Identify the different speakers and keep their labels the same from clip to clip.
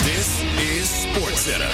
Speaker 1: This is SportsCenter.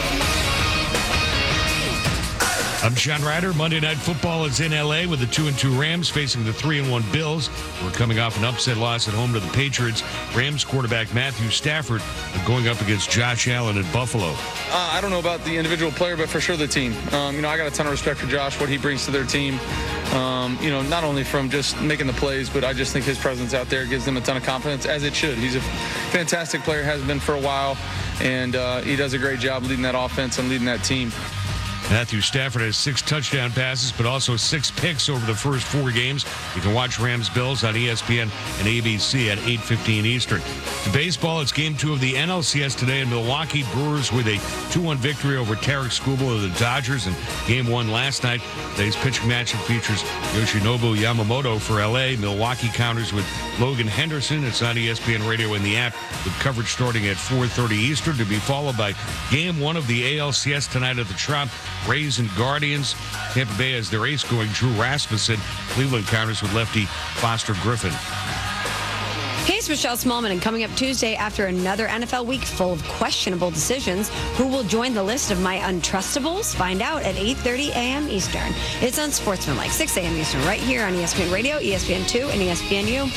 Speaker 2: I'm John Ryder. Monday Night Football is in L.A. with the 2-2 Rams facing the 3-1 Bills. We're coming off an upset loss at home to the Patriots. Rams quarterback Matthew Stafford going up against Josh Allen at Buffalo.
Speaker 3: I don't know about the individual player, but for sure the team. I got a ton of respect for Josh, what he brings to their team. Not only from just making the plays, but I just think his presence out there gives them a ton of confidence, as it should. He's a fantastic player, has been for a while, and he does a great job leading that offense and leading that team.
Speaker 2: Matthew Stafford has 6 touchdown passes, but also 6 picks over the first 4 games. You can watch Rams-Bills on ESPN and ABC at 8:15 Eastern. To baseball, it's Game 2 of the NLCS today in Milwaukee. Brewers with a 2-1 victory over Tarek Skubal of the Dodgers in Game 1 last night. Today's pitching matchup features Yoshinobu Yamamoto for L.A. Milwaukee counters with Logan Henderson. It's on ESPN Radio and the app with coverage starting at 4:30 Eastern, to be followed by Game 1 of the ALCS tonight at the Trop. Rays and Guardians. Tampa Bay has their ace going, Drew Rasmussen. Cleveland counters with lefty Foster Griffin.
Speaker 4: Hey, it's Michelle Smallman, and coming up Tuesday after another NFL week full of questionable decisions, who will join the list of my untrustables? Find out at 8:30 a.m. Eastern. It's on Sportsmanlike, 6 a.m. Eastern, right here on ESPN Radio, ESPN2, and ESPNU.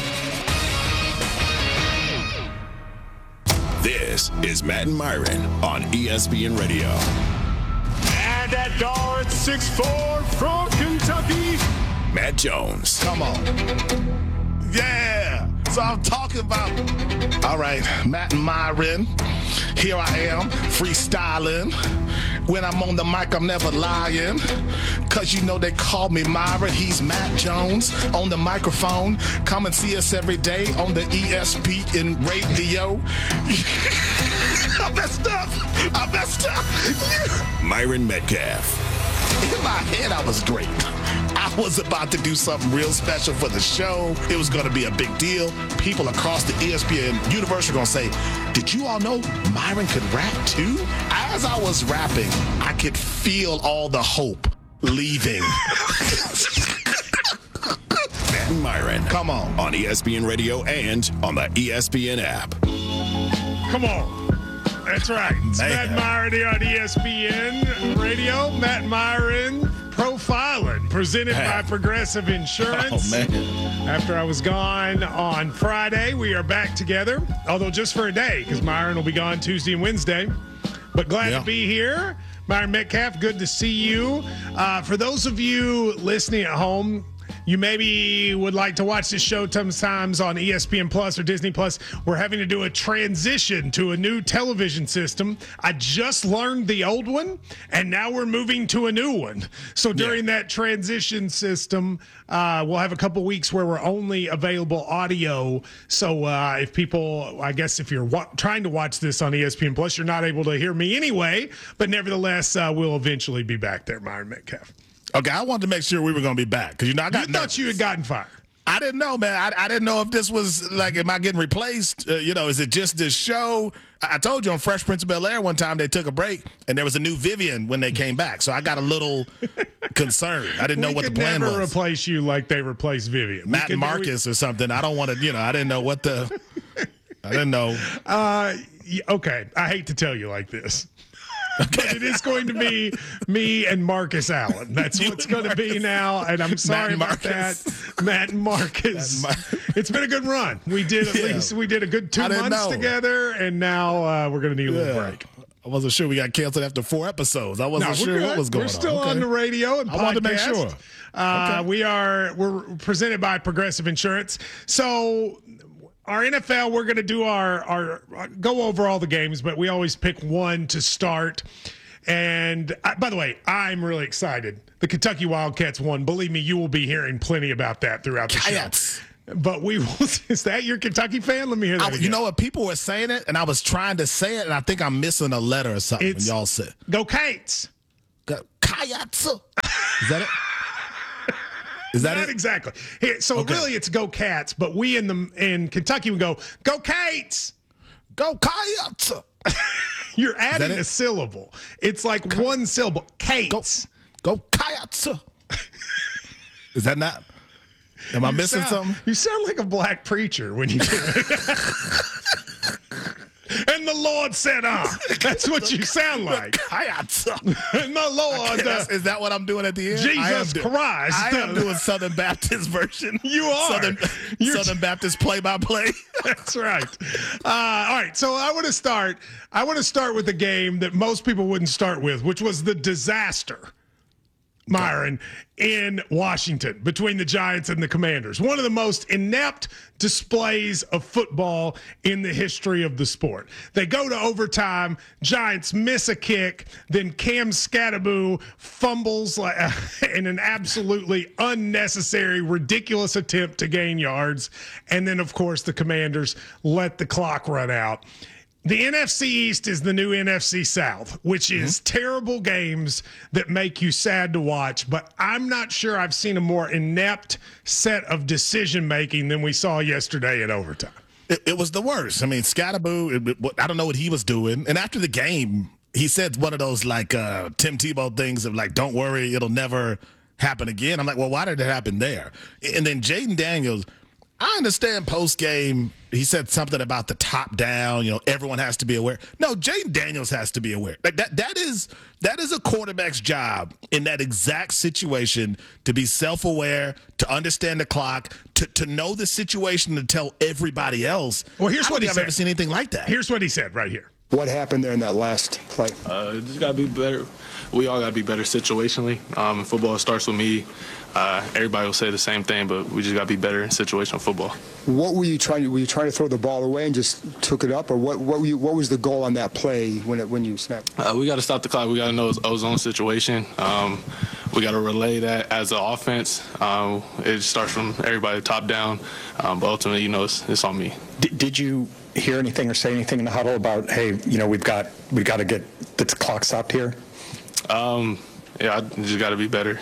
Speaker 1: This is Matt and Myron on ESPN Radio.
Speaker 5: And at guard 6'4" from Kentucky,
Speaker 1: Matt Jones.
Speaker 6: Come on. Yeah. So I'm talking about, all right, Matt and Myron. Here I am, freestyling. When I'm on the mic, I'm never lying. Cause you know they call me Myron. He's Matt Jones on the microphone. Come and see us every day on the ESPN Radio. I messed up.
Speaker 1: Myron Metcalf.
Speaker 6: In my head, I was great. I was about to do something real special for the show. It was going to be a big deal. People across the ESPN universe are going to say, did you all know Myron could rap too? As I was rapping, I could feel all the hope leaving.
Speaker 1: Matt and Myron.
Speaker 6: Come on
Speaker 1: ESPN Radio and on the ESPN app.
Speaker 5: come on. That's right. It's Matt Myron here on ESPN Radio. Matt Myron Profiling, presented by Progressive Insurance.
Speaker 6: Oh, man.
Speaker 5: After I was gone on Friday, we are back together, although just for a day, because Myron will be gone Tuesday and Wednesday. But glad to be here. Myron Metcalf, good to see you. For those of you listening at home, you maybe would like to watch this show sometimes on ESPN Plus or Disney Plus. We're having to do a transition to a new television system. I just learned the old one, and now we're moving to a new one. So during that transition system, we'll have a couple weeks where we're only available audio. So if people, I guess if you're trying to watch this on ESPN Plus, you're not able to hear me anyway. But nevertheless, we'll eventually be back there, Myron Metcalf.
Speaker 6: Okay, I wanted to make sure we were going to be back because I got.
Speaker 5: You thought you had gotten fired.
Speaker 6: I didn't know, man. I didn't know if this was like, am I getting replaced? Is it just this show? I told you on Fresh Prince of Bel-Air one time they took a break and there was a new Vivian when they came back. So I got a little concerned. I didn't know what the plan was.
Speaker 5: Never replace you like they replaced Vivian.
Speaker 6: Matt Marcus or something. I don't want to. I didn't know what the. I didn't know.
Speaker 5: Okay, I hate to tell you like this. But it is going to be me and Marcus Allen. That's what it's going to be now, and I'm sorry about that. Matt and Marcus. It's been a good run. We did a good 2 months together, and now we're going to need a little break.
Speaker 6: I wasn't sure we got canceled after 4 episodes. I wasn't sure what was going on.
Speaker 5: We're still on the radio and podcast.
Speaker 6: I wanted to make sure.
Speaker 5: We're presented by Progressive Insurance. So our NFL, we're going to do our go over all the games, but we always pick one to start. And by the way, I'm really excited. The Kentucky Wildcats won. Believe me, you will be hearing plenty about that throughout the show. But we will. Is that your Kentucky fan? Let me hear that again.
Speaker 6: You know what? People were saying it, and I was trying to say it, and I think I'm missing a letter or something when y'all said.
Speaker 5: Go Cates.
Speaker 6: Kayats. Is that it? Is that
Speaker 5: Not exactly. Really, it's Go Cats, but we in Kentucky would go Cates.
Speaker 6: Go Cats.
Speaker 5: You're adding a syllable. It's like one syllable. Cates.
Speaker 6: Go Cats. Is that not? Am I missing something?
Speaker 5: You sound like a black preacher when you do it. And And the Lord said, That's what you sound like. And the Lord.
Speaker 6: Is that what I'm doing at the end?
Speaker 5: Jesus Christ.
Speaker 6: I am doing Southern Baptist version.
Speaker 5: You are.
Speaker 6: Southern Baptist play-by-play.
Speaker 5: That's right. All right, so I want to start with a game that most people wouldn't start with, which was the disaster, Myron, in Washington between the Giants and the Commanders. One of the most inept displays of football in the history of the sport. They go to overtime. Giants miss a kick. Then Cam Skattebo fumbles in an absolutely unnecessary, ridiculous attempt to gain yards. And then, of course, the Commanders let the clock run out. The NFC East is the new NFC South, which is terrible games that make you sad to watch. But I'm not sure I've seen a more inept set of decision-making than we saw yesterday in overtime.
Speaker 6: It was the worst. I mean, Skattebo, I don't know what he was doing. And after the game, he said one of those, like, Tim Tebow things of, like, don't worry, it'll never happen again. I'm like, well, why did it happen there? And then Jaden Daniels, I understand post-game, he said something about the top down, everyone has to be aware. No, Jaden Daniels has to be aware. Like that is a quarterback's job in that exact situation, to be self-aware, to understand the clock, to know the situation, to tell everybody else.
Speaker 5: Well, here's what he said.
Speaker 6: I've never seen anything like that.
Speaker 5: Here's what he said right here.
Speaker 7: What happened there in that last play?
Speaker 8: Just got to be better. We all got to be better situationally. Football starts with me. Everybody will say the same thing, but we just got to be better in situational football.
Speaker 7: What were you trying to? Were you trying to throw the ball away and just took it up, or what was the goal on that play when you snapped?
Speaker 8: We got to stop the clock. We got to know it's our own situation. We got to relay that as an offense. It starts from everybody top down, but ultimately, it's on me.
Speaker 9: Did you hear anything or say anything in the huddle about, hey, we've got to get the clock stopped here?
Speaker 8: Yeah, I just got to be better.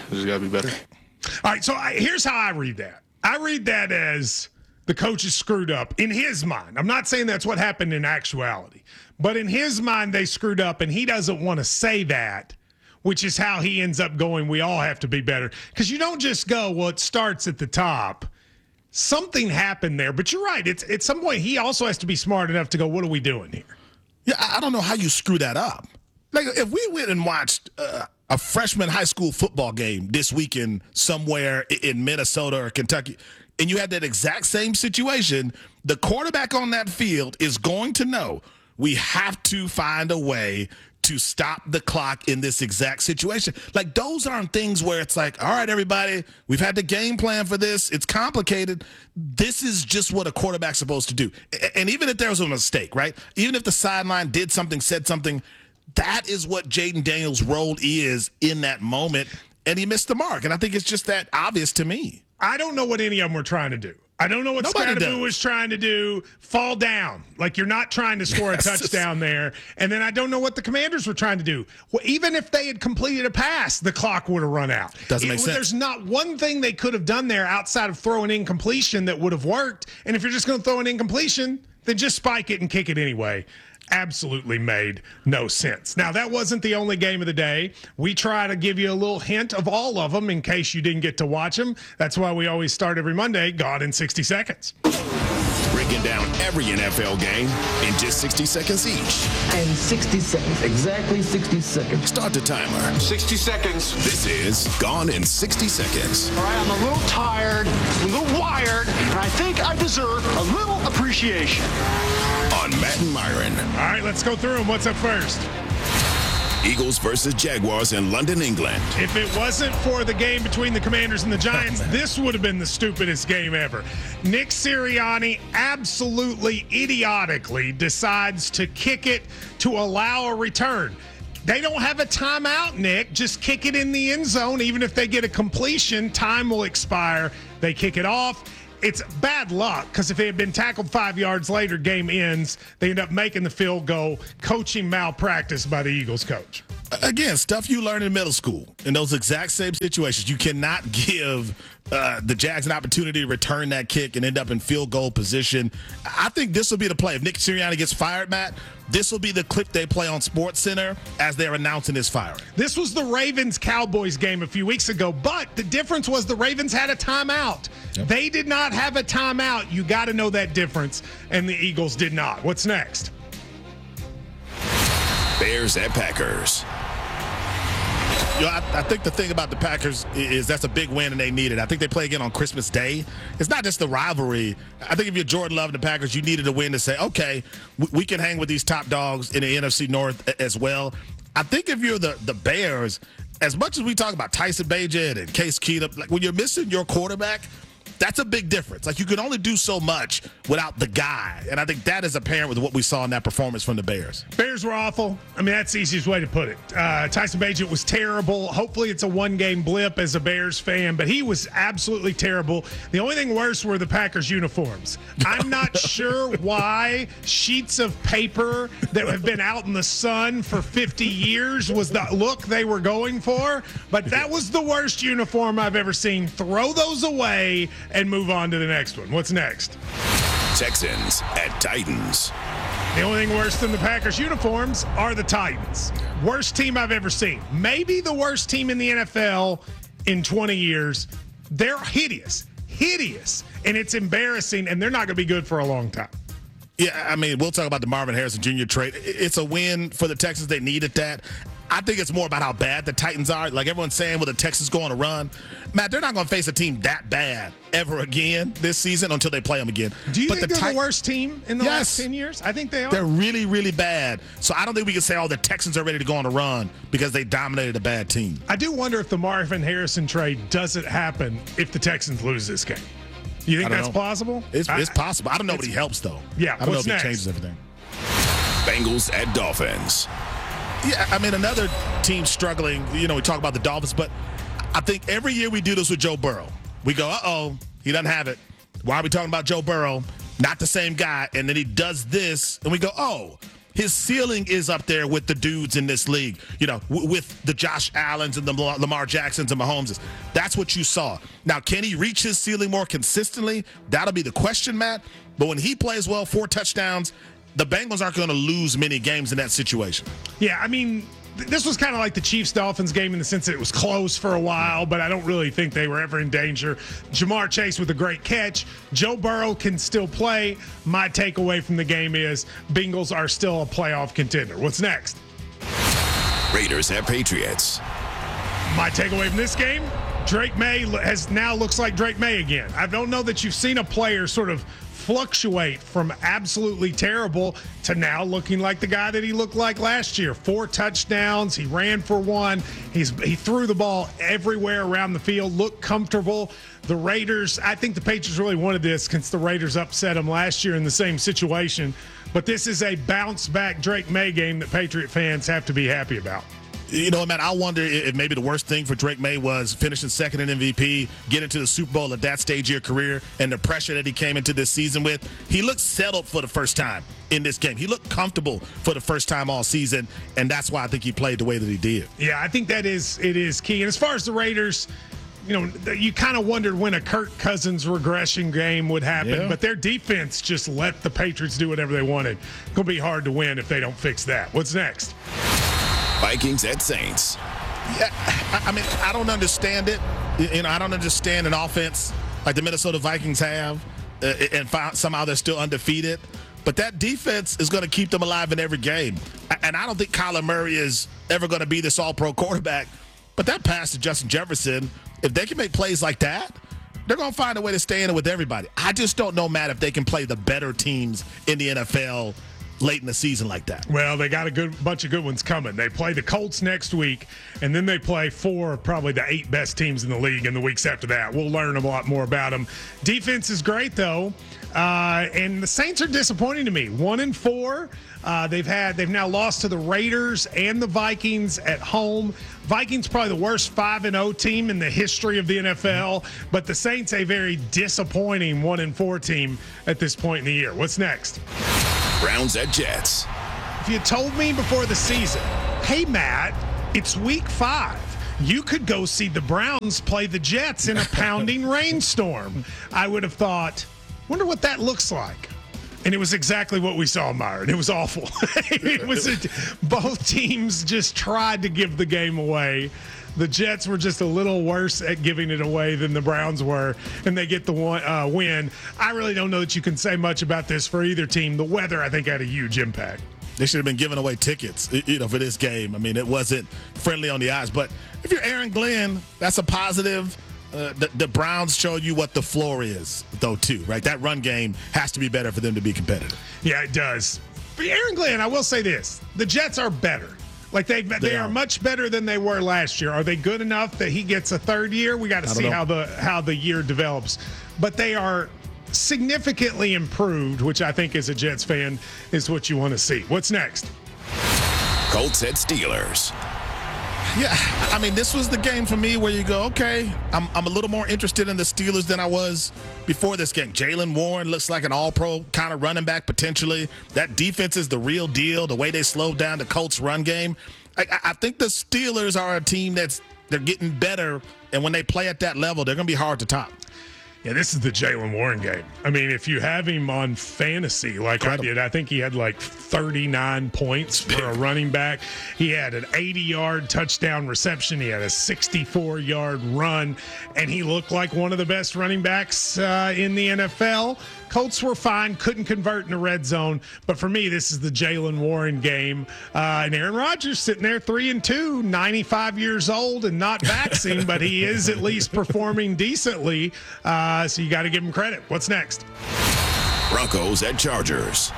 Speaker 5: All right, so here's how I read that. I read that as the coaches screwed up in his mind. I'm not saying that's what happened in actuality, but in his mind they screwed up, and he doesn't want to say that, which is how he ends up going, we all have to be better. Because you don't just go, well, it starts at the top. Something happened there, but you're right. It's at some point he also has to be smart enough to go, what are we doing here?
Speaker 6: Yeah, I don't know how you screw that up. Like, if we went and watched a freshman high school football game this weekend somewhere in Minnesota or Kentucky, and you had that exact same situation, the quarterback on that field is going to know we have to find a way to stop the clock in this exact situation. Like, those aren't things where it's like, all right, everybody, we've had the game plan for this. It's complicated. This is just what a quarterback's supposed to do. And even if there was a mistake, right? Even if the sideline did something, said something, that is what Jaden Daniels' role is in that moment, and he missed the mark. And I think it's just that obvious to me.
Speaker 5: I don't know what any of them were trying to do. I don't know what Skattebo was trying to do. Fall down. Like, you're not trying to score a touchdown there. And then I don't know what the Commanders were trying to do. Well, even if they had completed a pass, the clock would have run out.
Speaker 6: Doesn't make sense.
Speaker 5: There's not one thing they could have done there outside of throwing incompletion that would have worked. And if you're just going to throw an incompletion, then just spike it and kick it anyway. Absolutely made no sense. Now, that wasn't the only game of the day. We try to give you a little hint of all of them in case you didn't get to watch them. That's why we always start every Monday, Gone in 60 Seconds.
Speaker 1: Breaking down every NFL game in just 60 seconds each.
Speaker 10: And 60 seconds, exactly 60 seconds.
Speaker 1: Start the timer.
Speaker 11: 60 seconds.
Speaker 1: This is Gone in 60 Seconds.
Speaker 11: All right, I'm a little tired, a little wired, and I think I deserve a little appreciation.
Speaker 1: On Matt and Myron.
Speaker 5: All right, let's go through them. What's up first?
Speaker 1: Eagles versus Jaguars in London, England.
Speaker 5: If it wasn't for the game between the Commanders and the Giants, this would have been the stupidest game ever. Nick Sirianni absolutely idiotically decides to kick it to allow a return. They don't have a timeout, Nick. Just kick it in the end zone. Even if they get a completion, time will expire. They kick it off. It's bad luck because if it had been tackled 5 yards later, game ends. They end up making the field goal. Coaching malpractice by the Eagles coach.
Speaker 6: Again, stuff you learn in middle school in those exact same situations. You cannot give the Jags an opportunity to return that kick and end up in field goal position. I think this will be the play. If Nick Sirianni gets fired, Matt, this will be the clip they play on SportsCenter as they're announcing his firing.
Speaker 5: This was the Ravens-Cowboys game a few weeks ago, but the difference was the Ravens had a timeout. Yep. They did not have a timeout. You got to know that difference, and the Eagles did not. What's next?
Speaker 1: Bears at Packers.
Speaker 6: You know, I think the thing about the Packers is that's a big win and they need it. I think they play again on Christmas Day. It's not just the rivalry. I think if you're Jordan Love and the Packers, you needed a win to say, okay, we can hang with these top dogs in the NFC North as well. I think if you're the Bears, as much as we talk about Tyson Bagent and Case Keenum, like when you're missing your quarterback, that's a big difference. Like you can only do so much without the guy. And I think that is apparent with what we saw in that performance from the Bears.
Speaker 5: Bears were awful. I mean, that's the easiest way to put it. Tyson Bagent was terrible. Hopefully it's a one-game blip as a Bears fan, but he was absolutely terrible. The only thing worse were the Packers uniforms. I'm not sure why sheets of paper that have been out in the sun for 50 years was the look they were going for, but that was the worst uniform I've ever seen. Throw those away and move on to the next one. What's next?
Speaker 1: Texans at Titans.
Speaker 5: The only thing worse than the Packers uniforms are the Titans. Worst team I've ever seen. Maybe the worst team in the NFL in 20 years. They're hideous, and it's embarrassing, and they're not going to be good for a long time.
Speaker 6: Yeah, I mean, we'll talk about the Marvin Harrison Jr. trade. It's a win for the Texans. They needed that. I think it's more about how bad the Titans are. Like everyone's saying, well, the Texans go on a run. Matt, they're not going to face a team that bad ever again this season until they play them again.
Speaker 5: Do you think they're the worst team in the last 10 years? I think they are.
Speaker 6: They're really, really bad. So I don't think we can say, oh, the Texans are ready to go on a run because they dominated a bad team.
Speaker 5: I do wonder if the Marvin Harrison trade doesn't happen if the Texans lose this game. You think that's plausible?
Speaker 6: It's possible. I don't know what he helps, though.
Speaker 5: Yeah,
Speaker 6: I don't know if he changes everything.
Speaker 1: Bengals at Dolphins.
Speaker 6: Yeah, I mean, another team struggling. You know, we talk about the Dolphins, but I think every year we do this with Joe Burrow. We go, uh-oh, he doesn't have it. Why are we talking about Joe Burrow? Not the same guy. And then he does this, and we go, oh, his ceiling is up there with the dudes in this league, you know, with the Josh Allens and the Lamar Jacksons and Mahomes. That's what you saw. Now, can he reach his ceiling more consistently? That'll be the question, Matt. But when he plays well, 4 touchdowns, the Bengals aren't going to lose many games in that situation.
Speaker 5: Yeah, I mean, this was kind of like the Chiefs-Dolphins game in the sense that it was close for a while, but I don't really think they were ever in danger. Jamar Chase with a great catch. Joe Burrow can still play. My takeaway from the game is Bengals are still a playoff contender. What's next?
Speaker 1: Raiders at Patriots.
Speaker 5: My takeaway from this game, Drake May looks like Drake May again. I don't know that you've seen a player sort of fluctuate from absolutely terrible to now looking like the guy that he looked like last year. 4 touchdowns. He ran for 1. He threw the ball everywhere around the field, looked comfortable. The Raiders, I think the Patriots really wanted this since the Raiders upset them last year in the same situation. But this is a bounce-back Drake May game that Patriot fans have to be happy about.
Speaker 6: You know, man, I wonder if maybe the worst thing for Drake May was finishing second in MVP, getting to the Super Bowl at that stage of your career, and the pressure that he came into this season with. He looked settled for the first time in this game. He looked comfortable for the first time all season, and that's why I think he played the way that he did.
Speaker 5: Yeah, I think it is key. And as far as the Raiders, you know, you kind of wondered when a Kirk Cousins regression game would happen, but their defense just let the Patriots do whatever they wanted. It's going to be hard to win if they don't fix that. What's next?
Speaker 1: Vikings at Saints.
Speaker 6: Yeah, I mean, I don't understand it. You know, I don't understand an offense like the Minnesota Vikings have, and somehow they're still undefeated. But that defense is going to keep them alive in every game. And I don't think Kyler Murray is ever going to be this all-pro quarterback. But that pass to Justin Jefferson, if they can make plays like that, they're going to find a way to stay in it with everybody. I just don't know, Matt, if they can play the better teams in the NFL late in the season like that.
Speaker 5: Well, they got a bunch of good ones coming. They play the Colts next week, and then they play 4 of probably the 8 best teams in the league in the weeks after that. We'll learn a lot more about them. Defense is great, though, and the Saints are disappointing to me. 1-4. They've now lost to the Raiders and the Vikings at home. Vikings probably the worst 5-0 team in the history of the NFL, but the Saints a very disappointing 1-4 team at this point in the year. What's next?
Speaker 1: Browns at Jets.
Speaker 5: If you told me before the season, hey, Matt, it's week 5. You could go see the Browns play the Jets in a pounding rainstorm, I would have thought, wonder what that looks like. And it was exactly what we saw, Myron. It was awful. Both teams just tried to give the game away. The Jets were just a little worse at giving it away than the Browns were, and they get the win. I really don't know that you can say much about this for either team. The weather, I think, had a huge impact.
Speaker 6: They should have been giving away tickets, for this game. I mean, it wasn't friendly on the eyes. But if you're Aaron Glenn, that's a positive. The Browns showed you what the floor is, though, too, right? That run game has to be better for them to be competitive.
Speaker 5: Yeah, it does. For Aaron Glenn, I will say this. The Jets are better. Like, they are much better than they were last year. Are they good enough that he gets a third year? We got to see how the year develops. But they are significantly improved, which I think as a Jets fan is what you want to see. What's next?
Speaker 1: Colts at Steelers.
Speaker 6: Yeah, I mean, this was the game for me where you go, okay, I'm a little more interested in the Steelers than I was before this game. Jaylen Warren looks like an all-pro kind of running back potentially. That defense is the real deal, the way they slowed down the Colts run game. I think the Steelers are a team they're getting better, and when they play at that level, they're going to be hard to top.
Speaker 5: Yeah, this is the Jaylen Warren game. I mean, if you have him on fantasy like I did, I think he had like 39 points for a running back. He had an 80-yard touchdown reception. He had a 64-yard run, and he looked like one of the best running backs in the NFL. Colts were fine, couldn't convert in the red zone. But for me, this is the Jaylen Warren game. And Aaron Rodgers sitting there 3-2, 95 years old and not vaccinated, but he is at least performing decently. So you got to give him credit. What's next?
Speaker 1: Broncos at Chargers.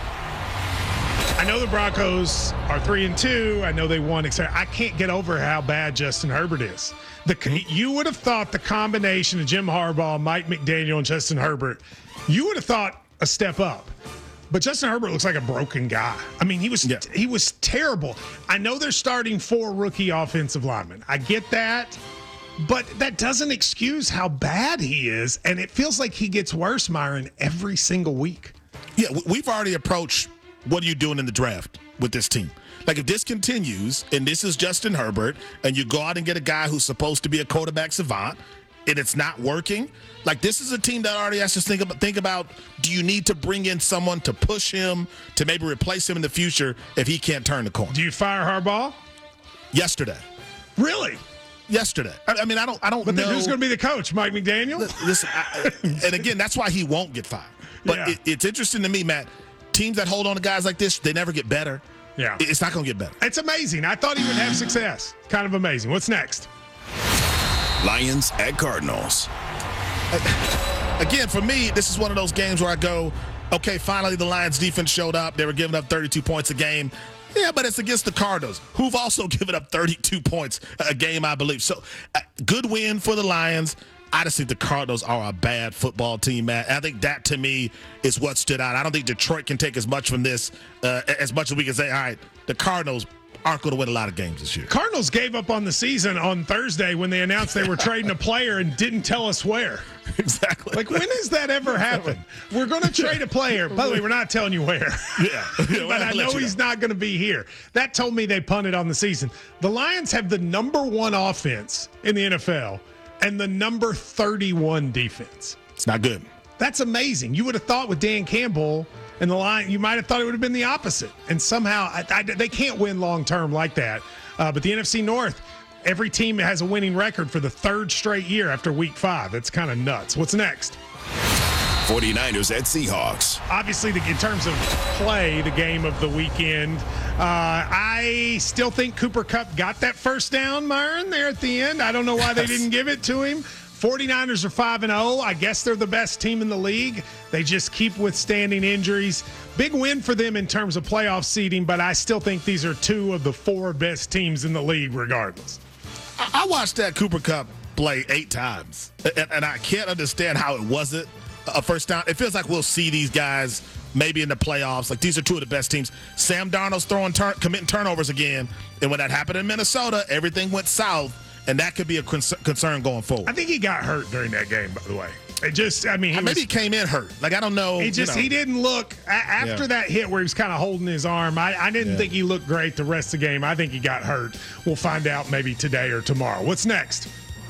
Speaker 5: I know the Broncos are 3-2. I know they won. I can't get over how bad Justin Herbert is. You would have thought the combination of Jim Harbaugh, Mike McDaniel, and Justin Herbert, you would have thought a step up. But Justin Herbert looks like a broken guy. I mean, he was terrible. I know they're starting 4 rookie offensive linemen. I get that. But that doesn't excuse how bad he is. And it feels like he gets worse, Myron, every single week.
Speaker 6: Yeah, we've already approached what are you doing in the draft with this team. Like, if this continues, and this is Justin Herbert, and you go out and get a guy who's supposed to be a quarterback savant, and it's not working, like, this is a team that already has to think about, do you need to bring in someone to push him, to maybe replace him in the future if he can't turn the corner?
Speaker 5: Do you fire Harbaugh?
Speaker 6: Yesterday.
Speaker 5: Really?
Speaker 6: Yesterday. I mean, I don't know.
Speaker 5: But then who's going to be the coach? Mike McDaniel?
Speaker 6: Listen, and again, that's why he won't get fired. But it's interesting to me, Matt, teams that hold on to guys like this, they never get better.
Speaker 5: Yeah.
Speaker 6: It's not going to get better.
Speaker 5: It's amazing. I thought he would have success. Kind of amazing. What's next?
Speaker 1: Lions at Cardinals.
Speaker 6: Again, for me, this is one of those games where I go, okay, finally the Lions defense showed up. They were giving up 32 points a game. Yeah, but it's against the Cardinals, who've also given up 32 points a game, I believe. So, good win for the Lions. I just think the Cardinals are a bad football team, Matt. I think that, to me, is what stood out. I don't think Detroit can take as much from this, as much as we can say, all right, the Cardinals aren't going to win a lot of games this year.
Speaker 5: Cardinals gave up on the season on Thursday when they announced they were trading a player and didn't tell us where.
Speaker 6: Exactly.
Speaker 5: Like, when has that ever happened? We're going to trade a player. By the way, we're not telling you where.
Speaker 6: Yeah.
Speaker 5: But I know he's not going to be here. That told me they punted on the season. The Lions have the number 1 offense in the NFL and the number 31 defense.
Speaker 6: It's not good.
Speaker 5: That's amazing. You would have thought with Dan Campbell and the line, you might have thought it would have been the opposite. And somehow they can't win long term like that. But the NFC North, every team has a winning record for the 3rd straight year after week 5. That's kind of nuts. What's next?
Speaker 1: 49ers at Seahawks.
Speaker 5: Obviously, in terms of play, the game of the weekend, I still think Cooper Kupp got that first down, Myron, there at the end. I don't know why they didn't give it to him. 49ers are 5-0. I guess they're the best team in the league. They just keep withstanding injuries. Big win for them in terms of playoff seeding, but I still think these are 2 of the 4 best teams in the league regardless.
Speaker 6: I watched that Cooper Kupp play 8 times, and I can't understand how it wasn't a first down. It feels like we'll see these guys maybe in the playoffs. Like, these are 2 of the best teams. Sam Darnold's committing turnovers again, and when that happened in Minnesota, everything went south. And that could be a concern going forward.
Speaker 5: I think he got hurt during that game, by the way. Maybe
Speaker 6: he came in hurt. Like, I don't know.
Speaker 5: He didn't look, after that hit where he was kind of holding his arm, I didn't think he looked great the rest of the game. I think he got hurt. We'll find out maybe today or tomorrow. What's next?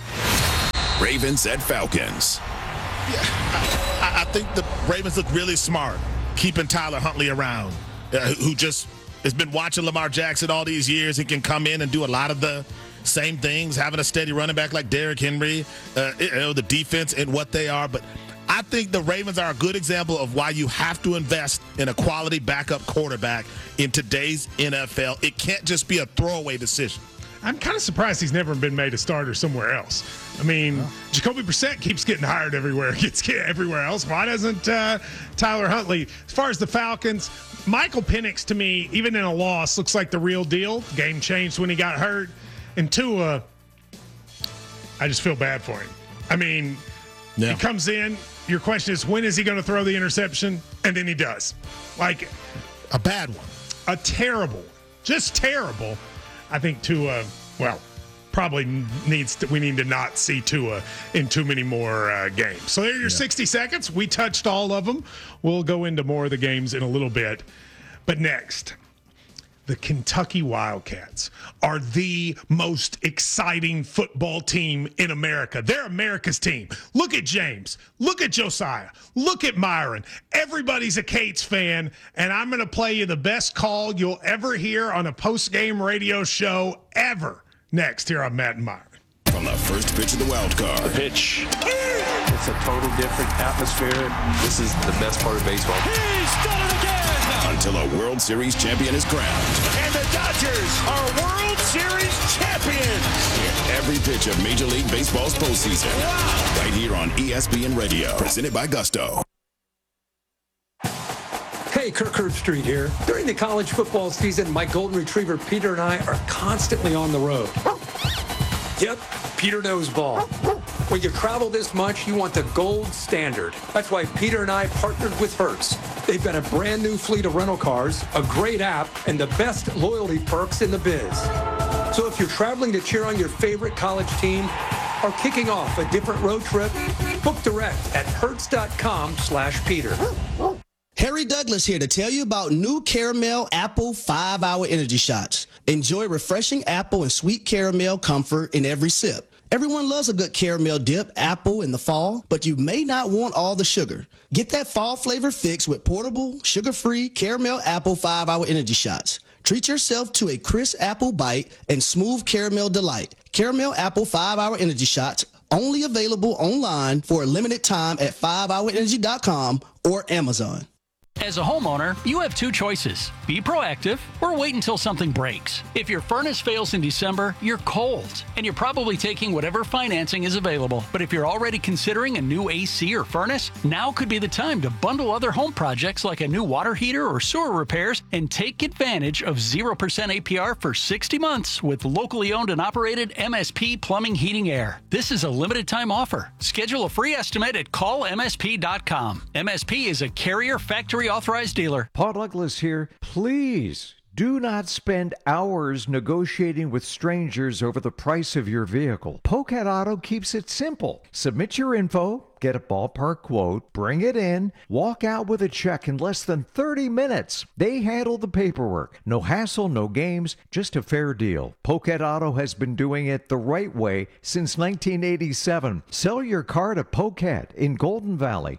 Speaker 1: Ravens at Falcons.
Speaker 6: Yeah, I think the Ravens look really smart, keeping Tyler Huntley around, who just has been watching Lamar Jackson all these years. He can come in and do a lot of the same things, having a steady running back like Derrick Henry, the defense and what they are. But I think the Ravens are a good example of why you have to invest in a quality backup quarterback in today's NFL. It can't just be a throwaway decision.
Speaker 5: I'm kind of surprised he's never been made a starter somewhere else. I mean, Jacoby Brissett keeps getting hired everywhere, gets everywhere else. Why doesn't Tyler Huntley? As far as the Falcons, Michael Penix, to me, even in a loss, looks like the real deal. Game changed when he got hurt. And Tua, I just feel bad for him. I mean, he comes in. Your question is, when is he going to throw the interception? And then he does. Like
Speaker 6: a bad one.
Speaker 5: A terrible one. Just terrible. I think Tua, probably we need to not see Tua in too many more games. So there are your 60 seconds. We touched all of them. We'll go into more of the games in a little bit. But next, the Kentucky Wildcats are the most exciting football team in America. They're America's team. Look at James. Look at Josiah. Look at Myron. Everybody's a Cates fan, and I'm going to play you the best call you'll ever hear on a post-game radio show ever. Next, here on Matt and Myron.
Speaker 1: From the first pitch of the wild card.
Speaker 12: The pitch. It's a total different atmosphere. This is the best part of baseball.
Speaker 1: He's done it again! Until a World Series champion is crowned.
Speaker 13: And the Dodgers are World Series champions!
Speaker 1: Hear every pitch of Major League Baseball's postseason. Wow! Right here on ESPN Radio. Presented by Gusto.
Speaker 14: Hey, Kirk Herbstreit here. During the college football season, my golden retriever Peter and I are constantly on the road. Yep, Peter knows ball. When you travel this much, you want the gold standard. That's why Peter and I partnered with Hertz. They've got a brand new fleet of rental cars, a great app, and the best loyalty perks in the biz. So if you're traveling to cheer on your favorite college team or kicking off a different road trip, book direct at hertz.com/Peter.
Speaker 15: Harry Douglas here to tell you about new Caramel Apple 5-Hour Energy Shots. Enjoy refreshing apple and sweet caramel comfort in every sip. Everyone loves a good caramel dip apple in the fall, but you may not want all the sugar. Get that fall flavor fix with portable, sugar-free Caramel Apple 5-Hour Energy Shots. Treat yourself to a crisp apple bite and smooth caramel delight. Caramel Apple 5-Hour Energy Shots, only available online for a limited time at 5hourenergy.com or Amazon.
Speaker 16: As a homeowner, you have two choices. Be proactive or wait until something breaks. If your furnace fails in December, you're cold, and you're probably taking whatever financing is available. But if you're already considering a new AC or furnace, now could be the time to bundle other home projects like a new water heater or sewer repairs and take advantage of 0% APR for 60 months with locally owned and operated MSP Plumbing, Heating, Air. This is a limited time offer. Schedule a free estimate at callmsp.com. MSP is a Carrier factory authorized dealer.
Speaker 17: Paul Douglas here. Please do not spend hours negotiating with strangers over the price of your vehicle. Pocat Auto keeps it simple. Submit your info, get a ballpark quote, bring it in, walk out with a check in less than 30 minutes. They handle the paperwork. No hassle, no games, just a fair deal. Pocat Auto has been doing it the right way since 1987. Sell your car to Pocat in Golden Valley.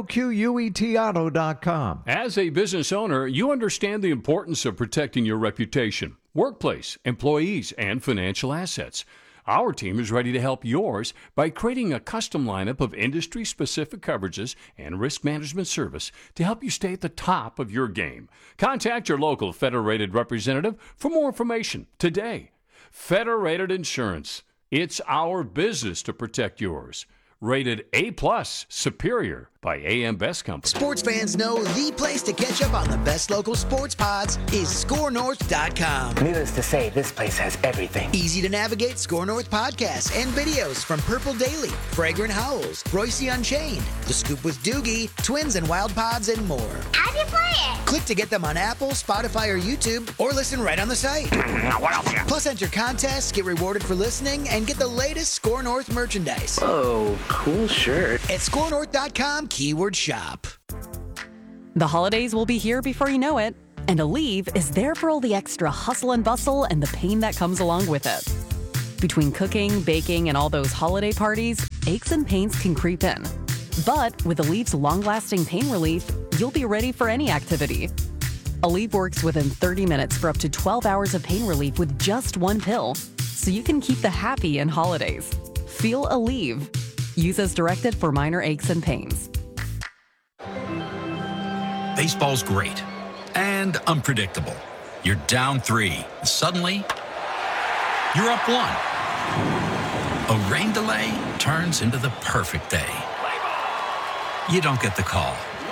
Speaker 17: POQUETauto.com.
Speaker 18: As a business owner, you understand the importance of protecting your reputation, workplace, employees, and financial assets. Our team is ready to help yours by creating a custom lineup of industry-specific coverages and risk management service to help you stay at the top of your game. Contact your local Federated representative for more information today. Federated Insurance. It's our business to protect yours. Rated A+, superior by AM Best Company.
Speaker 19: Sports fans know the place to catch up on the best local sports pods is ScoreNorth.com.
Speaker 20: Needless to say, this place has everything.
Speaker 19: Easy to navigate Score North podcasts and videos from Purple Daily, Fragrant Howls, Royce Unchained, The Scoop with Doogie, Twins and Wild Pods, and more.
Speaker 21: How'd you play it?
Speaker 19: Click to get them on Apple, Spotify, or YouTube, or listen right on the site.
Speaker 21: What else?
Speaker 19: Plus, enter contests, get rewarded for listening, and get the latest Score North merchandise.
Speaker 20: Oh, cool shirt.
Speaker 19: At ScoreNorth.com, keyword shop.
Speaker 22: The holidays will be here before you know it, and Aleve is there for all the extra hustle and bustle and the pain that comes along with it. Between cooking, baking, and all those holiday parties, aches and pains can creep in. But with Aleve's long-lasting pain relief, you'll be ready for any activity. Aleve works within 30 minutes for up to 12 hours of pain relief with just one pill, so you can keep the happy in holidays. Feel Aleve. Use as directed for minor aches and pains.
Speaker 3: Baseball's great and unpredictable. You're down 3. Suddenly, you're up 1. A rain delay turns into the perfect day. You don't get the call.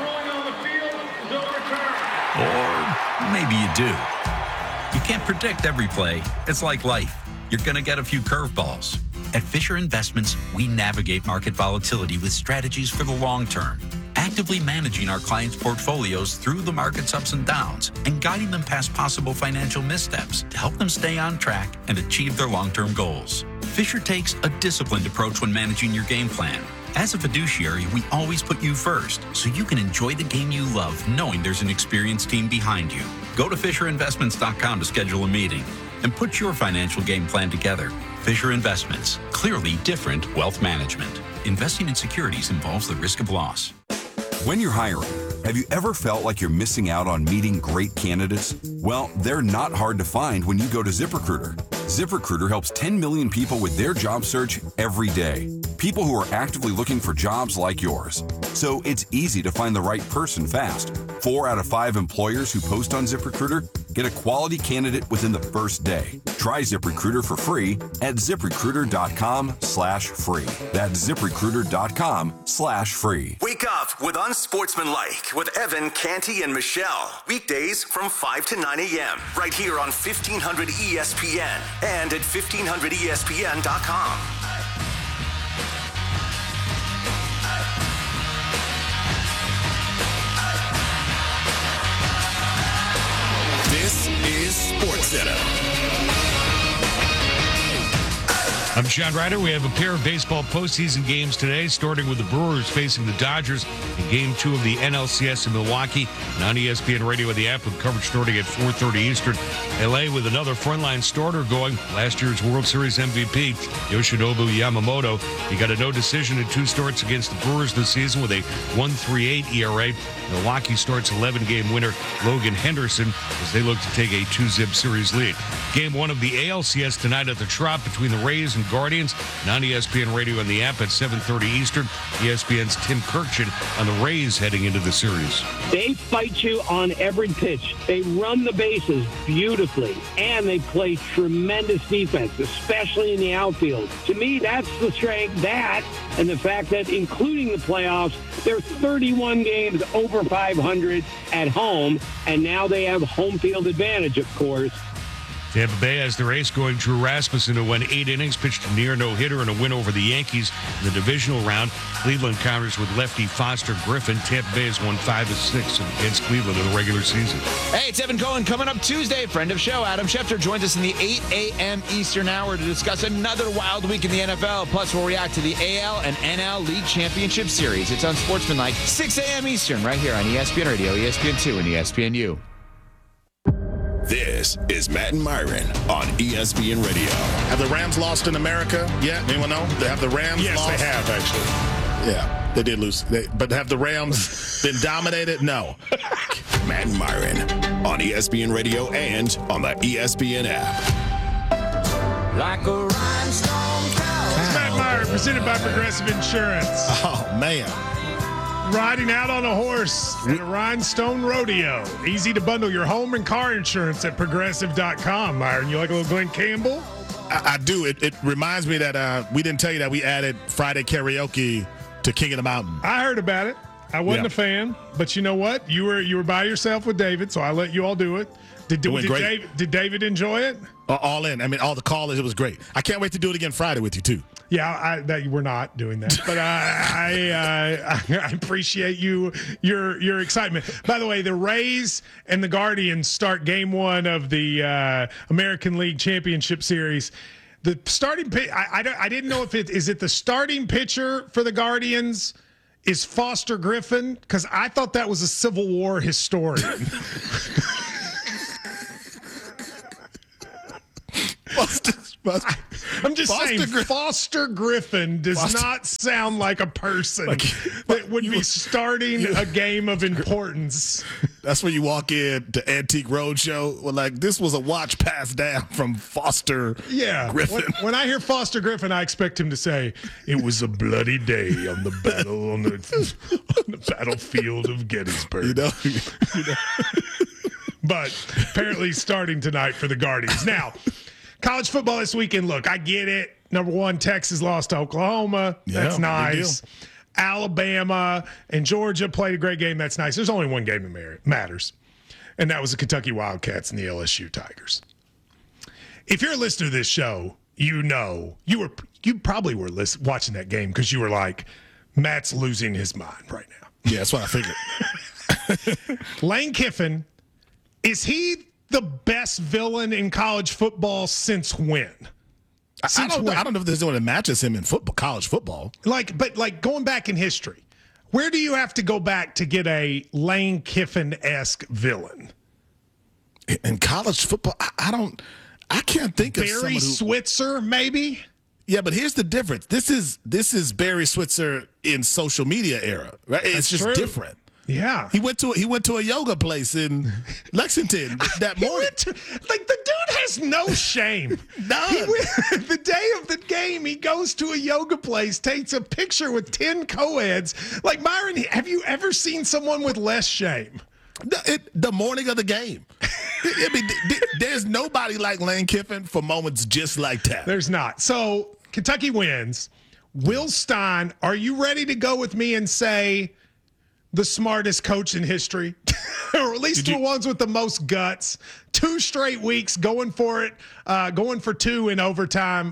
Speaker 3: Or maybe you do. You can't predict every play. It's like life. You're going to get a few curveballs. At Fisher Investments, we navigate market volatility with strategies for the long term, actively managing our clients' portfolios through the market's ups and downs and guiding them past possible financial missteps to help them stay on track and achieve their long-term goals. Fisher takes a disciplined approach when managing your game plan. As a fiduciary, we always put you first, so you can enjoy the game you love knowing there's an experienced team behind you. Go to FisherInvestments.com to schedule a meeting and put your financial game plan together. Fisher Investments, clearly different wealth management. Investing in securities involves the risk of loss.
Speaker 21: When you're hiring, have you ever felt like you're missing out on meeting great candidates? Well, they're not hard to find when you go to ZipRecruiter. ZipRecruiter helps 10 million people with their job search every day. People who are actively looking for jobs like yours. So it's easy to find the right person fast. 4 out of 5 employers who post on ZipRecruiter get a quality candidate within the first day. Try ZipRecruiter for free at ZipRecruiter.com/free. That's ZipRecruiter.com/free.
Speaker 23: Wake up with Unsportsmanlike with Evan, Canty, and Michelle. Weekdays from 5 to 9 a.m. right here on 1500 ESPN and at 1500ESPN.com.
Speaker 1: This is SportsCenter.
Speaker 2: I'm Sean Ryder. We have a pair of baseball postseason games today, starting with the Brewers facing the Dodgers in Game 2 of the NLCS in Milwaukee. And on ESPN Radio with the app with coverage starting at 4:30 Eastern. LA with another frontline starter going. Last year's World Series MVP, Yoshinobu Yamamoto. He got a no decision in 2 starts against the Brewers this season with a 1.38 ERA. Milwaukee starts 11-game winner Logan Henderson as they look to take a 2-zip series lead. Game 1 of the ALCS tonight at the Trop between the Rays and Guardians. And on ESPN Radio and the app at 7:30 Eastern. ESPN's Tim Kirkchin on the Rays heading into the series.
Speaker 24: They fight you on every pitch. They run the bases beautifully, and they play tremendous defense, especially in the outfield. To me, that's the strength, that, and the fact that including the playoffs, they're 31 games over 500 at home, and now they have home field advantage, of course.
Speaker 2: Tampa Bay has their ace going Drew Rasmussen, who went 8 innings, pitched a near no-hitter and a win over the Yankees in the divisional round. Cleveland counters with lefty Foster Griffin. Tampa Bay has won 5 of 6 against Cleveland in the regular season.
Speaker 25: Hey, it's Evan Cohen coming up Tuesday. Friend of show, Adam Schefter, joins us in the 8 a.m. Eastern hour to discuss another wild week in the NFL. Plus, we'll react to the AL and NL League Championship Series. It's Unsportsmanlike, 6 a.m. Eastern, right here on ESPN Radio, ESPN2, and ESPNU.
Speaker 1: This is Matt and Myron on ESPN Radio.
Speaker 6: Have the Rams lost in America yet? Anyone know? Have the Rams
Speaker 5: yes,
Speaker 6: lost?
Speaker 5: Yes, they have, actually.
Speaker 6: Yeah, they did lose. But have the Rams been dominated? No.
Speaker 1: Matt and Myron on ESPN Radio and on the ESPN app.
Speaker 13: Like a rhinestone cow.
Speaker 5: It's Matt Myron, presented by Progressive Insurance.
Speaker 6: Oh, man.
Speaker 5: Riding out on a horse at a Rhinestone Rodeo. Easy to bundle your home and car insurance at Progressive.com. Myron, you like a little Glenn Campbell?
Speaker 6: I do. It reminds me that we didn't tell you that we added Friday karaoke to King of the Mountain.
Speaker 5: I heard about it. I wasn't a fan, but you know what? You were by yourself with David, so I let you all do it. Did David enjoy it?
Speaker 6: All in. I mean, all the callers, it was great. I can't wait to do it again Friday with you, too.
Speaker 5: Yeah, we're not doing that, but I appreciate your excitement. By the way, the Rays and the Guardians start Game 1 of the American League Championship Series. The starting pitch, I didn't know if is it the starting pitcher for the Guardians is Foster Griffin, because I thought that was a Civil War historian. I'm just saying, Foster Griffin does not sound like a person that would be starting a game of importance.
Speaker 6: That's when you walk in to Antique Roadshow. Well, like, this was a watch passed down from Foster Griffin.
Speaker 5: When I hear Foster Griffin, I expect him to say, "It was a bloody day on the battlefield of Gettysburg."
Speaker 6: You know?
Speaker 5: But apparently starting tonight for the Guardians. Now, college football this weekend. Look, I get it. Number one, Texas lost to Oklahoma. That's nice. Alabama and Georgia played a great game. That's nice. There's only one game that matters, and that was the Kentucky Wildcats and the LSU Tigers. If you're a listener to this show, you know you probably were watching that game because you were like, Matt's losing his mind right now.
Speaker 6: Yeah, that's what I figured.
Speaker 5: Lane Kiffin, is he the best villain in college football since when?
Speaker 6: I don't know if there's anyone that matches him in college football.
Speaker 5: But going back in history, where do you have to go back to get a Lane Kiffin-esque villain?
Speaker 6: In college football, I can't think of
Speaker 5: Barry Switzer, maybe?
Speaker 6: Yeah, but here's the difference. This is Barry Switzer in social media era, right? It's just different.
Speaker 5: Yeah,
Speaker 6: he went to a yoga place in Lexington that morning.
Speaker 5: The dude has no shame.
Speaker 6: None.
Speaker 5: The day of the game, he goes to a yoga place, takes a picture with 10 co-eds. Like, Myron, have you ever seen someone with less shame?
Speaker 6: The morning of the game. I mean, there's nobody like Lane Kiffin for moments just like that.
Speaker 5: There's not. So Kentucky wins. Will Stein, are you ready to go with me and say the smartest coach in history, or at least the ones with the most guts? 2 straight weeks going for it, going for 2 in overtime.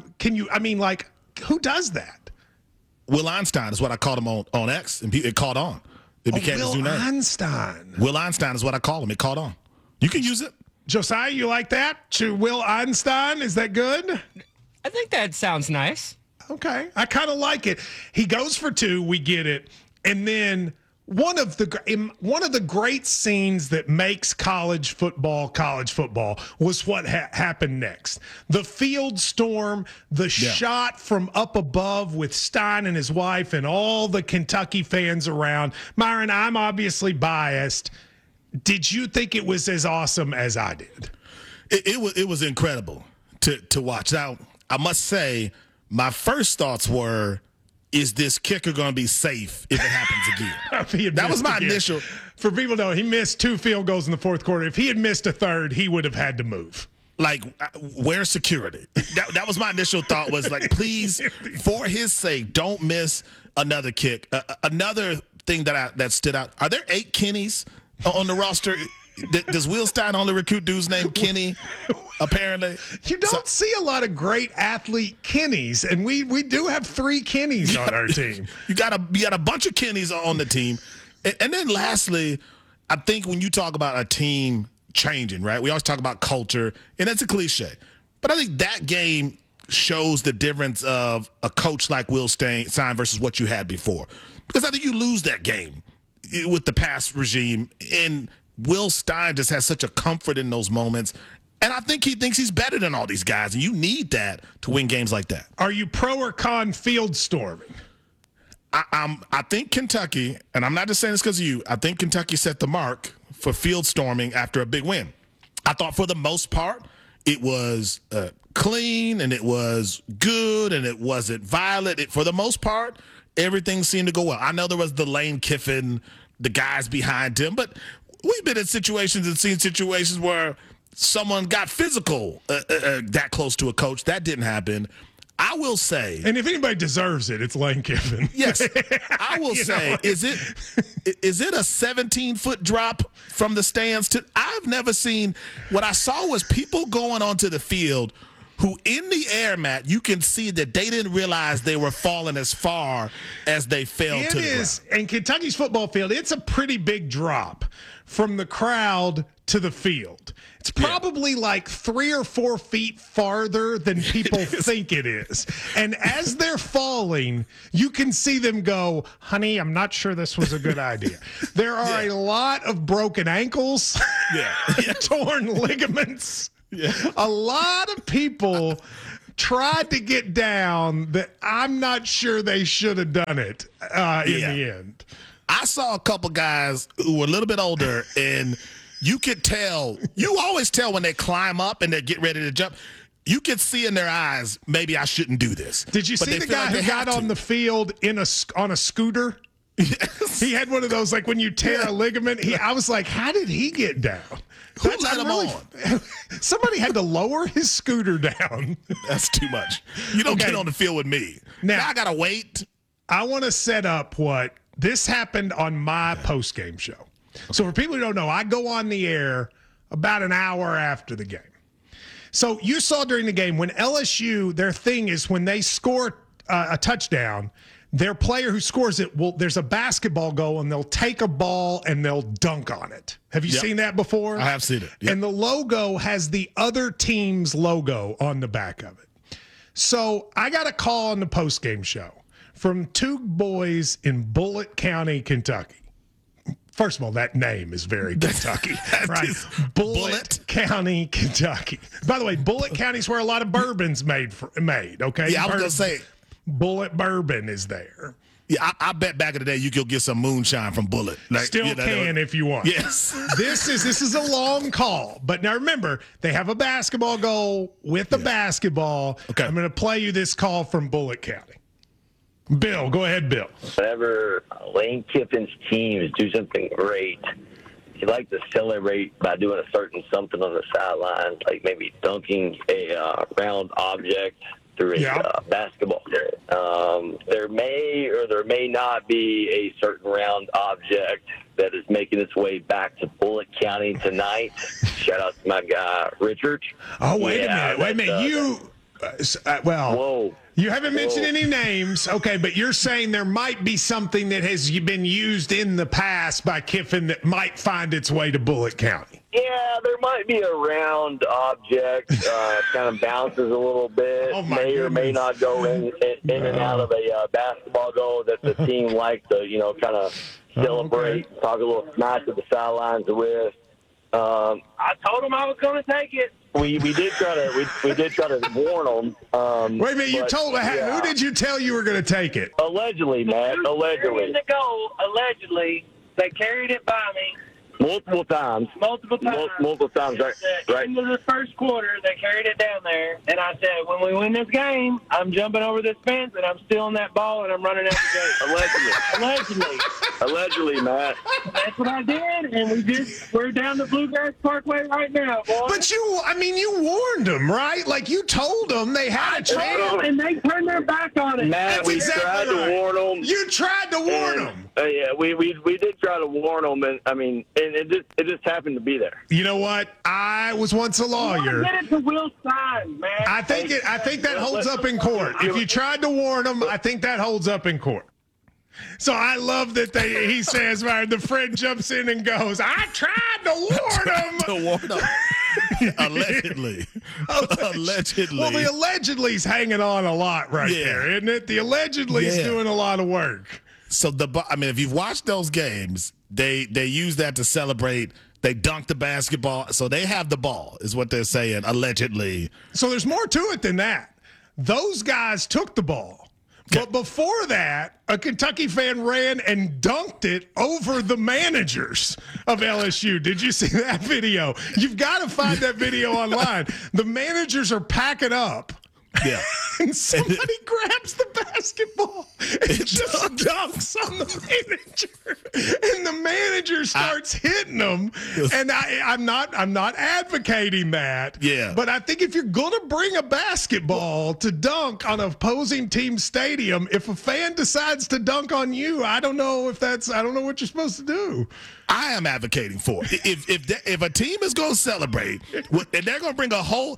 Speaker 5: Who does that?
Speaker 6: Will Einstein is what I called him on X, and it caught on. It became his new name.
Speaker 5: Einstein.
Speaker 6: Will Einstein is what I call him. It caught on. You can use it.
Speaker 5: Josiah, you like that? To Will Einstein, is that good?
Speaker 4: I think that sounds nice.
Speaker 5: Okay, I kind of like it. He goes for 2. We get it, and then one of the great scenes that makes college football was what happened next. The field storm, the shot from up above with Stein and his wife and all the Kentucky fans around. Myron, I'm obviously biased. Did you think it was as awesome as I did?
Speaker 6: It was incredible to watch. Now, I must say, my first thoughts were, is this kicker going to be safe if it happens again? That was my initial.
Speaker 5: For people to know, he missed 2 field goals in the fourth quarter. If he had missed a third, he would have had to move.
Speaker 6: Like, where's security? That was my initial thought, was like, please, for his sake, don't miss another kick. Another thing that stood out, are there 8 Kennys on the roster? Does Will Stein only recruit dudes named Kenny? Apparently,
Speaker 5: you don't see a lot of great athlete Kennys, and we do have 3 Kennys on our team.
Speaker 6: You got a bunch of Kennys on the team, and then lastly, I think when you talk about a team changing, right? We always talk about culture, and that's a cliche, but I think that game shows the difference of a coach like Will Stein versus what you had before, because I think you lose that game with the past regime, and Will Stein just has such a comfort in those moments. And I think he thinks he's better than all these guys, and you need that to win games like that.
Speaker 5: Are you pro or con field storming?
Speaker 6: I think Kentucky, and I'm not just saying this because of you, I think Kentucky set the mark for field storming after a big win. I thought for the most part it was clean, and it was good, and it wasn't violent. For the most part, everything seemed to go well. I know there was the Lane Kiffin, the guys behind him, but we've been in situations and seen situations where someone got physical that close to a coach. That didn't happen. I will say,
Speaker 5: and if anybody deserves it, it's Lane Kiffin.
Speaker 6: Yes, I will say, is it a 17-foot drop from the stands to? I've never seen. What I saw was people going onto the field who, in the air, Matt, you can see that they didn't realize they were falling as far as they fell to the ground. It is,
Speaker 5: in Kentucky's football field, it's a pretty big drop from the crowd to the field. It's probably like 3 or 4 feet farther than people think it is. And as they're falling, you can see them go, honey, I'm not sure this was a good idea. There are a lot of broken ankles, torn ligaments. A lot of people tried to get down that I'm not sure they should have done it in the end.
Speaker 6: I saw a couple guys who were a little bit older, and you could tell. You always tell when they climb up and they get ready to jump. You could see in their eyes, maybe I shouldn't do this.
Speaker 5: Did you see the guy who got on the field on a scooter? Yes. He had one of those, like when you tear a ligament. I was like, how did he get down?
Speaker 6: Who let him on?
Speaker 5: Somebody had to lower his scooter down.
Speaker 6: That's too much. You don't get on the field with me. Now I got to wait.
Speaker 5: I want to set up this happened on my post-game show. So for people who don't know, I go on the air about an hour after the game. So you saw during the game when LSU, their thing is when they score a touchdown, their player who scores it, there's a basketball goal, and they'll take a ball and they'll dunk on it. Have you seen that before?
Speaker 6: I have seen it. Yep.
Speaker 5: And the logo has the other team's logo on the back of it. So I got a call on the postgame show from two boys in Bullitt County, Kentucky. First of all, that name is very Kentucky, right? Bullitt County, Kentucky. By the way, Bullitt County is where a lot of bourbon's made. Okay.
Speaker 6: Yeah, I was gonna say
Speaker 5: Bullitt Bourbon is there.
Speaker 6: Yeah, I bet back in the day you could get some moonshine from Bullitt.
Speaker 5: Still can if you want.
Speaker 6: Yes.
Speaker 5: This is a long call, but now remember they have a basketball goal with the basketball. Okay. I'm going to play you this call from Bullitt County. Bill, go ahead, Bill.
Speaker 7: Whenever Lane Kiffin's teams do something great, you like to celebrate by doing a certain something on the sideline, like maybe dunking a round object through a basketball. There may or there may not be a certain round object that is making its way back to Bullitt County tonight. Shout out to my guy, Richard.
Speaker 5: Oh, wait a minute. Whoa. You haven't mentioned any names, okay, but you're saying there might be something that has been used in the past by Kiffin that might find its way to Bullitt County.
Speaker 7: Yeah, there might be a round object, kind of bounces a little bit, or may not go in and out of a basketball goal that the team likes to, kind of celebrate, talk a little smack to the sidelines with. I told him I was going to take it. We did try to warn them.
Speaker 5: Wait a minute, you told who did you tell you were going to take it?
Speaker 7: Allegedly, Matt. Allegedly.
Speaker 24: The goal, allegedly, they carried it by me.
Speaker 7: Multiple times.
Speaker 24: Multiple times.
Speaker 7: Right.
Speaker 24: Into the first quarter, they carried it down there, and I said, when we win this game, I'm jumping over this fence, and I'm stealing that ball, and I'm running out the gate.
Speaker 7: Allegedly, Matt.
Speaker 24: That's what I did, and we're down the Bluegrass Parkway right now, boy.
Speaker 5: But you warned them, right? Like, you told them they had a chance.
Speaker 24: And they turned their back on it.
Speaker 7: Matt, we tried to warn them.
Speaker 5: You tried to warn them.
Speaker 7: Yeah, we did try to warn them, and it just happened to be there.
Speaker 5: You know what? I was once a lawyer.
Speaker 24: Get it to Will Stein, man.
Speaker 5: I think that holds up in court. If you tried to warn them, I think that holds up in court. So I love that he says, the friend jumps in and goes, I tried to warn him.
Speaker 6: Allegedly.
Speaker 5: Well, the allegedly's hanging on a lot there, isn't it? The allegedly's doing a lot of work.
Speaker 6: So if you've watched those games, they use that to celebrate. They dunk the basketball, so they have the ball, is what they're saying, allegedly.
Speaker 5: So there's more to it than that. Those guys took the ball. But before that, a Kentucky fan ran and dunked it over the managers of LSU. Did you see that video? You've got to find that video online. The managers are packing up.
Speaker 6: Yeah.
Speaker 5: And somebody grabs the basketball and just dunks on the manager. And the manager starts hitting them. And I'm not advocating that.
Speaker 6: Yeah.
Speaker 5: But I think if you're gonna bring a basketball to dunk on an opposing team stadium, if a fan decides to dunk on you, I don't know what you're supposed to do.
Speaker 6: I am advocating for it. If a team is going to celebrate and they're going to bring a whole,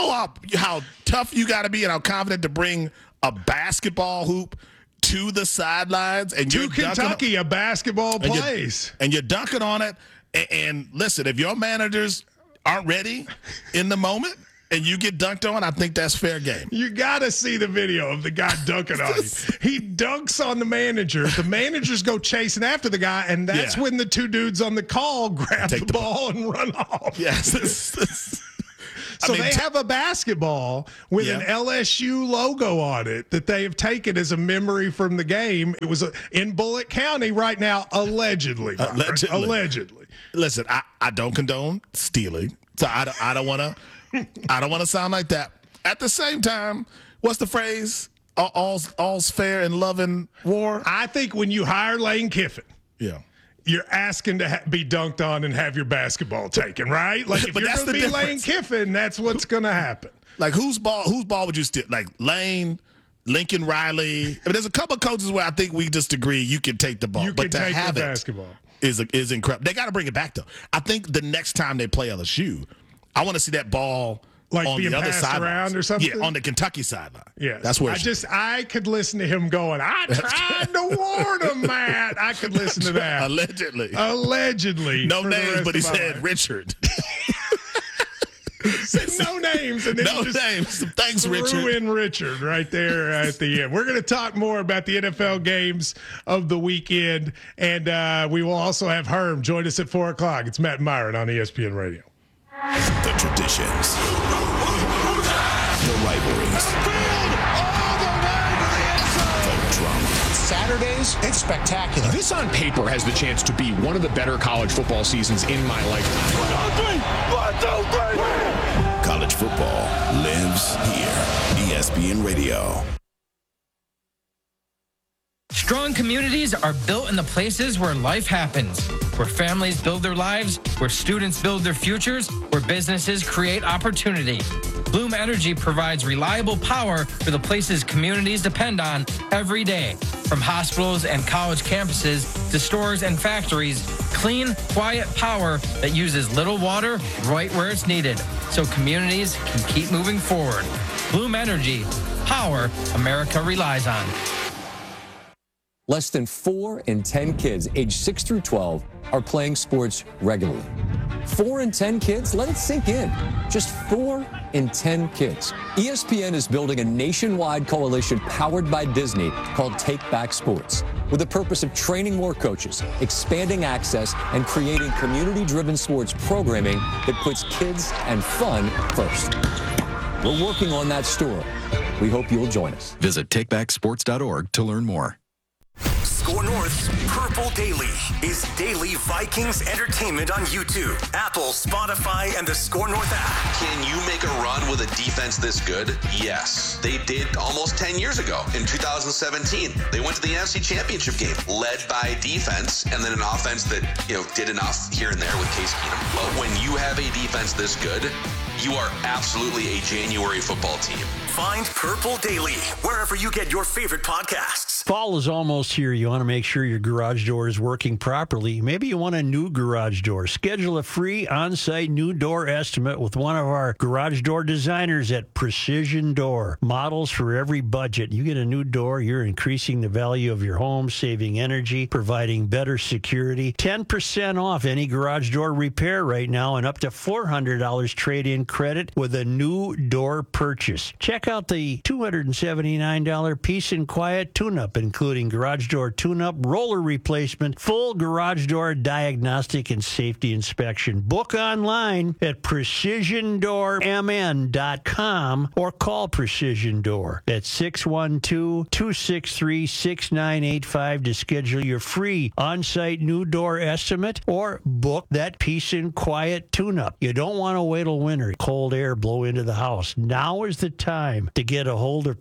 Speaker 6: how tough you got to be and how confident to bring a basketball hoop to the sidelines and
Speaker 5: to Kentucky, a basketball place,
Speaker 6: and you're dunking on it. And listen, if your managers aren't ready in the moment and you get dunked on, I think that's fair game.
Speaker 5: You got to see the video of the guy dunking on you. He dunks on the managers. The managers go chasing after the guy, and that's when the two dudes on the call grab the ball and run off.
Speaker 6: Yes.
Speaker 5: So they have a basketball with an LSU logo on it that they have taken as a memory from the game. It was in Bullitt County right now, allegedly. Allegedly.
Speaker 6: Listen, I don't condone stealing, so I don't want to sound like that. At the same time, what's the phrase? All's fair in love and war.
Speaker 5: I think when you hire Lane Kiffin, you're asking to be dunked on and have your basketball taken, right? Like if you're going to be Lane Kiffin, that's what's going to happen.
Speaker 6: Like whose ball would you steal? Like Lane, Lincoln Riley. I mean, there's a couple of coaches where I think we just agree you can take the ball, but to have the
Speaker 5: basketball
Speaker 6: is incredible. They got to bring it back though. I think the next time they play LSU, I want to see that ball.
Speaker 5: Like
Speaker 6: on
Speaker 5: being
Speaker 6: the other
Speaker 5: passed
Speaker 6: sideline
Speaker 5: around or something?
Speaker 6: Yeah, on the Kentucky sideline.
Speaker 5: Yeah.
Speaker 6: That's where
Speaker 5: I could listen to him going, I tried to warn him, Matt. I could listen to that.
Speaker 6: Allegedly.
Speaker 5: No
Speaker 6: names, but he said Richard.
Speaker 5: Said no names. And then
Speaker 6: names. Thanks, Richard.
Speaker 5: Threw in Richard right there at the end. We're going to talk more about the NFL games of the weekend. And we will also have Herm join us at 4 o'clock. It's Matt Myron on ESPN Radio.
Speaker 1: The traditions, the rivalries, the drama.
Speaker 8: Saturdays, it's spectacular. This on paper has the chance to be one of the better college football seasons in my lifetime.
Speaker 1: College football lives here. ESPN Radio.
Speaker 4: Strong communities are built in the places where life happens, where families build their lives, where students build their futures, where businesses create opportunity. Bloom Energy provides reliable power for the places communities depend on every day. From hospitals and college campuses to stores and factories, clean, quiet power that uses little water right where it's needed, so communities can keep moving forward. Bloom Energy, power America relies on.
Speaker 9: Less than 4 in 10 kids aged 6 through 12 are playing sports regularly. 4 in 10 kids? Let it sink in. Just 4 in 10 kids. ESPN is building a nationwide coalition powered by Disney called Take Back Sports, with the purpose of training more coaches, expanding access, and creating community-driven sports programming that puts kids and fun first. We're working on that story. We hope you'll join us.
Speaker 10: Visit takebacksports.org to learn more.
Speaker 23: Score North's Purple Daily is daily Vikings entertainment on YouTube, Apple, Spotify, and the Score North app.
Speaker 11: Can you make a run with a defense this good? Yes. They did almost 10 years ago in 2017. They went to the NFC Championship game, led by defense and then an offense that, did enough here and there with Case Keenum. But when you have a defense this good, you are absolutely a January football team.
Speaker 23: Find Purple Daily wherever you get your favorite podcasts.
Speaker 12: Fall is almost here. You want to make sure your garage door is working properly. Maybe you want a new garage door. Schedule a free on-site new door estimate with one of our garage door designers at Precision Door. Models for every budget. You get a new door, you're increasing the value of your home, saving energy, providing better security. 10% off any garage door repair right now and up to $400 trade-in credit with a new door purchase. Check out the $279 Peace and Quiet tune-up, including garage door tune-up, roller replacement, full garage door diagnostic and safety inspection. Book online at precisiondoormn.com or call Precision Door at 612-263-6985 to schedule your free on-site new door estimate or book that Peace and Quiet tune-up. You don't want to wait till winter, cold air blow into the house. Now is the time to get a hold of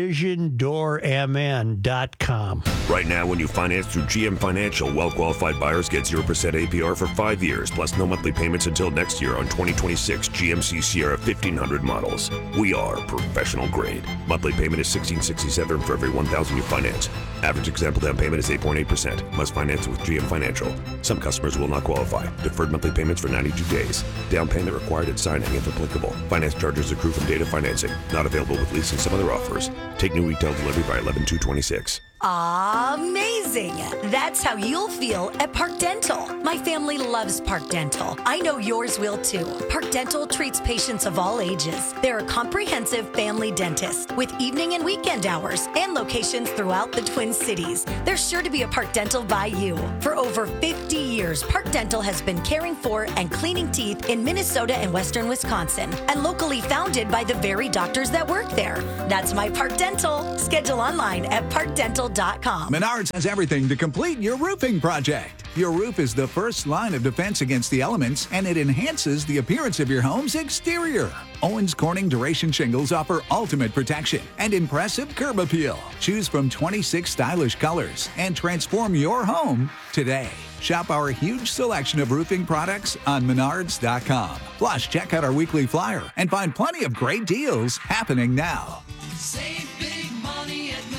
Speaker 12: precisiondoormn.com.
Speaker 26: Right now, when you finance through GM Financial, well-qualified buyers get 0% APR for 5 years, plus no monthly payments until next year on 2026 GMC Sierra 1500 models. We are professional grade. Monthly payment is $1,667 for every $1,000 you finance. Average example down payment is 8.8%. Must finance with GM Financial. Some customers will not qualify. Deferred monthly payments for 92 days. Down payment required at signing if applicable. Finance charges accrue from data financing. Not available with lease and some other offers. Take new retail delivery by 11/2/26.
Speaker 14: Amazing! That's how you'll feel at Park Dental. My family loves Park Dental. I know yours will too. Park Dental treats patients of all ages. They're a comprehensive family dentist with evening and weekend hours and locations throughout the Twin Cities. There's sure to be a Park Dental by you. For over 50 years, Park Dental has been caring for and cleaning teeth in Minnesota and Western Wisconsin, and locally founded by the very doctors that work there. That's my Park Dental. Schedule online at parkdental.com.
Speaker 15: Menards has everything to complete your roofing project. Your roof is the first line of defense against the elements, and it enhances the appearance of your home's exterior. Owens Corning Duration Shingles offer ultimate protection and impressive curb appeal. Choose from 26 stylish colors and transform your home today. Shop our huge selection of roofing products on Menards.com. Plus, check out our weekly flyer and find plenty of great deals happening now.
Speaker 16: Save big money at Menards.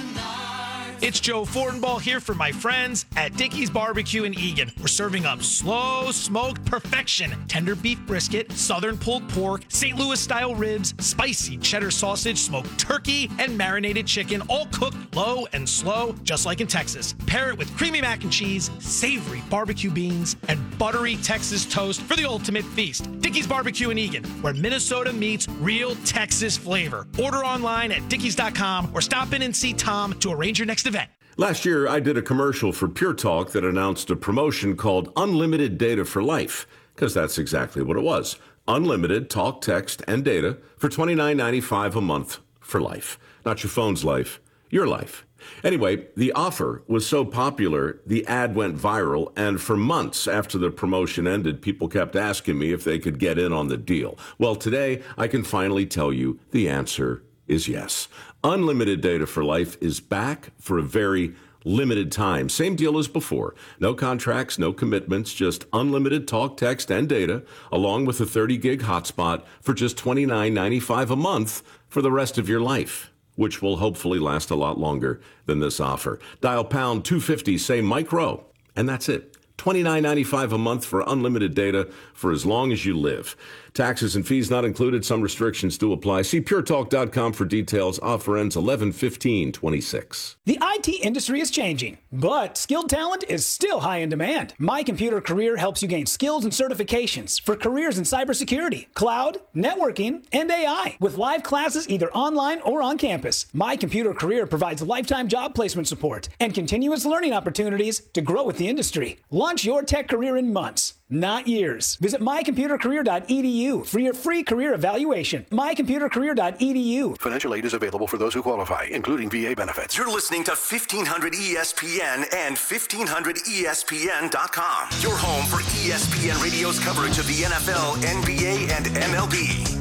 Speaker 16: It's Joe Fortenbaugh here for my friends at Dickey's Barbecue in Eagan. We're serving up slow smoked perfection, tender beef brisket, southern pulled pork, St. Louis style ribs, spicy cheddar sausage, smoked turkey, and marinated chicken, all cooked low and slow, just like in Texas. Pair it with creamy mac and cheese, savory barbecue beans, and buttery Texas toast for the ultimate feast. Dickey's Barbecue in Eagan, where Minnesota meets real Texas flavor. Order online at dickeys.com or stop in and see Tom to arrange your next event.
Speaker 17: Last year, I did a commercial for Pure Talk that announced a promotion called Unlimited Data for Life, because that's exactly what it was. Unlimited talk, text, and data for $29.95 a month for life. Not your phone's life, your life. Anyway, the offer was so popular, the ad went viral, and for months after the promotion ended, people kept asking me if they could get in on the deal. Well, today, I can finally tell you the answer is yes. Unlimited Data for Life is back for a very limited time. Same deal as before. No contracts, no commitments, just unlimited talk, text, and data, along with a 30-gig hotspot for just $29.95 a month for the rest of your life, which will hopefully last a lot longer than this offer. Dial pound 250, say micro, and that's it. $29.95 a month for unlimited data for as long as you live. Taxes and fees not included. Some restrictions do apply. See puretalk.com for details. Offer ends 11/15/26.
Speaker 18: The IT industry is changing, but skilled talent is still high in demand. My Computer Career helps you gain skills and certifications for careers in cybersecurity, cloud, networking, and AI, with live classes either online or on campus. My Computer Career provides lifetime job placement support and continuous learning opportunities to grow with the industry. Launch your tech career in months, not years. Visit mycomputercareer.edu for your free career evaluation. mycomputercareer.edu.
Speaker 20: Financial aid is available for those who qualify, including VA benefits.
Speaker 23: You're listening to 1500 ESPN and 1500ESPN.com. Your home for ESPN Radio's coverage of the NFL, NBA, and MLB.